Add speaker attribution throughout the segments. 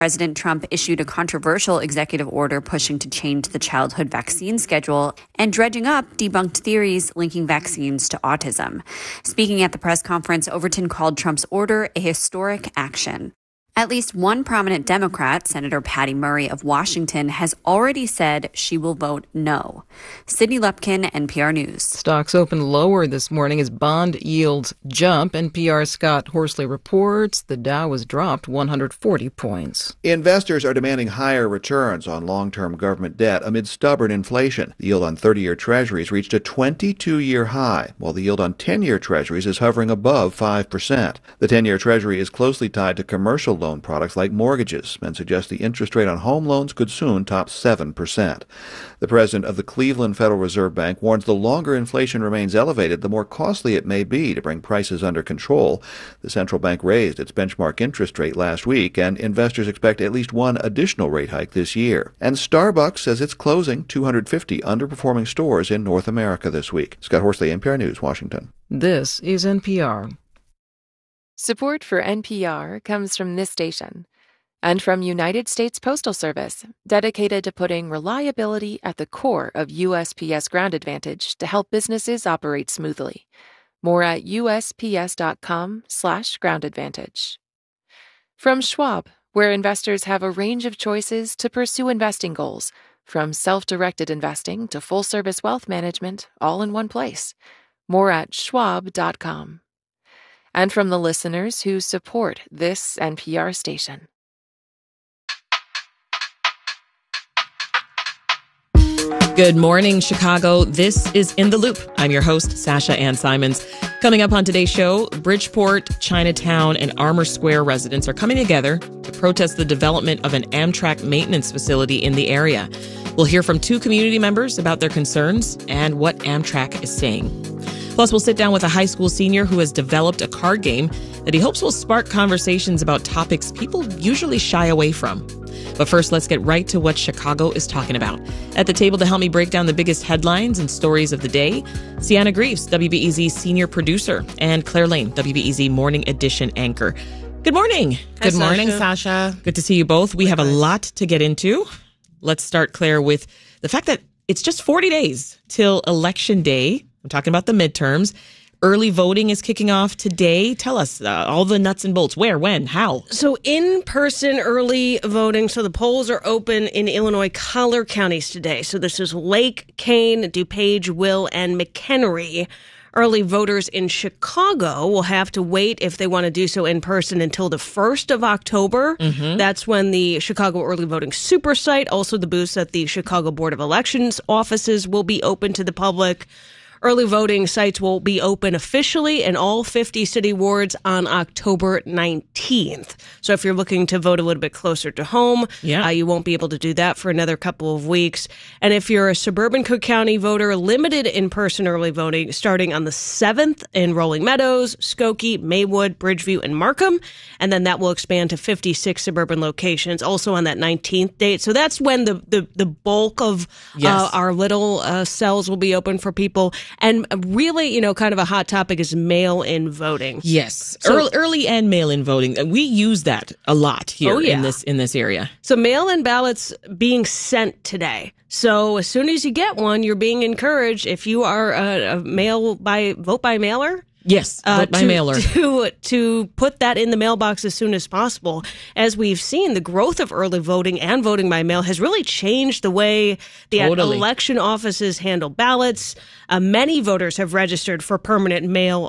Speaker 1: President Trump issued a controversial executive order pushing to change the childhood vaccine schedule and dredging up debunked theories linking vaccines to autism. Speaking at the press conference, Overton called Trump's order a historic action. At least one prominent Democrat, Senator Patty Murray of Washington, has already said she will vote no. Sydney Lepkin, NPR News.
Speaker 2: Stocks opened lower this morning as bond yields jump. NPR's Scott Horsley reports the Dow was dropped 140 points.
Speaker 3: Investors are demanding higher returns on long-term government debt amid stubborn inflation. The yield on 30-year treasuries reached a 22-year high, while the yield on 10-year treasuries is hovering above 5%. The 10-year treasury is closely tied to commercial loan products like mortgages and suggests the interest rate on home loans could soon top 7%. The president of the Cleveland Federal Reserve Bank warns the longer inflation remains elevated, the more costly it may be to bring prices under control. The central bank raised its benchmark interest rate last week, and investors expect at least one additional rate hike this year. And Starbucks says it's closing 250 underperforming stores in North America this week. Scott Horsley, NPR News, Washington.
Speaker 2: This is NPR.
Speaker 4: Support for NPR comes from this station and from United States Postal Service, dedicated to putting reliability at the core of USPS Ground Advantage to help businesses operate smoothly. More at USPS.com/Ground Advantage. From Schwab, where investors have a range of choices to pursue investing goals, from self-directed investing to full-service wealth management, all in one place. More at Schwab.com. And from the listeners who support this NPR station.
Speaker 5: Good morning, Chicago. This is In the Loop. I'm your host, Sasha Ann Simons. Coming up on today's show, Bridgeport, Chinatown, and Armour Square residents are coming together to protest the development of an Amtrak maintenance facility in the area. We'll hear from two community members about their concerns and what Amtrak is saying. Plus, we'll sit down with a high school senior who has developed a card game that he hopes will spark conversations about topics people usually shy away from. But first, let's get right to what Chicago is talking about. At the table to help me break down the biggest headlines and stories of the day, Sienna Greaves, WBEZ senior producer, and Claire Lane, WBEZ Morning Edition anchor. Good morning.
Speaker 6: Good morning, Sasha.
Speaker 5: Good to see you both. We have a lot to get into. Let's start, Claire, with the fact that it's just 40 days till Election Day. I'm talking about the midterms. Early voting is kicking off today. Tell us all the nuts and bolts. Where, when, how?
Speaker 6: So in-person early voting. So the polls are open in Illinois collar counties today. So this is Lake, Kane, DuPage, Will, and McHenry. Early voters in Chicago will have to wait if they want to do so in person until the 1st of October. That's when the Chicago Early Voting Super Site, also the booths at the Chicago Board of Elections offices, will be open to the public. Early voting sites will be open officially in all 50 city wards on October 19th. So if you're looking to vote a little bit closer to home, you won't be able to do that for another couple of weeks. And if you're a suburban Cook County voter, limited in-person early voting starting on the 7th in Rolling Meadows, Skokie, Maywood, Bridgeview, and Markham. And then that will expand to 56 suburban locations also on that 19th date. So that's when the bulk of our little cells will be open for people. And really, kind of a hot topic is mail-in voting.
Speaker 5: Yes, so, early and mail-in voting. We use that a lot here in this area.
Speaker 6: So mail-in ballots being sent today. So as soon as you get one, you're being encouraged, if you are a vote by mailer.
Speaker 5: Yes, vote by mailer.
Speaker 6: To put that in the mailbox as soon as possible. As we've seen, the growth of early voting and voting by mail has really changed the way the election offices handle ballots. Many voters have registered for permanent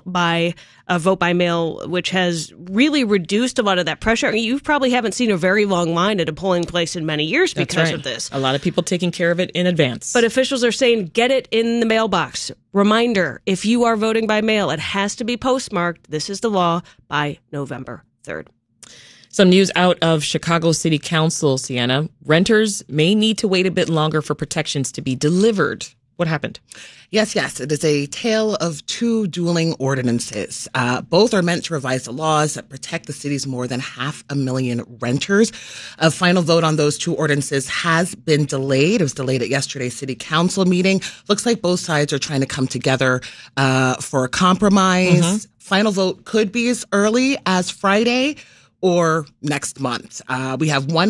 Speaker 6: vote by mail, which has really reduced a lot of that pressure. You probably haven't seen a very long line at a polling place in many years because of this.
Speaker 5: A lot of people taking care of it in advance.
Speaker 6: But officials are saying, get it in the mailbox. Reminder, if you are voting by mail, it has to be postmarked. This is the law by November 3rd.
Speaker 5: Some news out of Chicago City Council, Sienna. Renters may need to wait a bit longer for protections to be delivered. What happened?
Speaker 7: Yes. It is a tale of two dueling ordinances. Both are meant to revise the laws that protect the city's more than 500,000 renters. A final vote on those two ordinances has been delayed. It was delayed at yesterday's city council meeting. Looks like both sides are trying to come together for a compromise. Final vote could be as early as Friday. or next month. We have one